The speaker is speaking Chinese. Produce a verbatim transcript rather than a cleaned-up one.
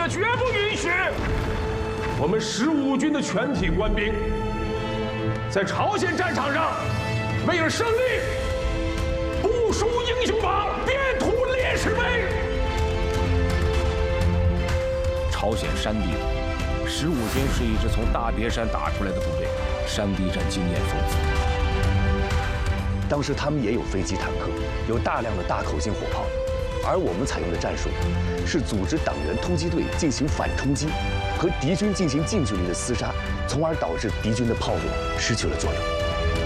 的绝不允许。我们十五军的全体官兵，在朝鲜战场上，为了胜利，不输英雄榜，遍图烈士碑。 朝鲜山地，十五军是一支从大别山打出来的部队，山地战经验丰富。 当时他们也有飞机、坦克，有大量的大口径火炮。 而我们采用的战术是组织党员突击队进行反冲击，和敌军进行近距离的厮杀，从而导致敌军的炮火失去了作用。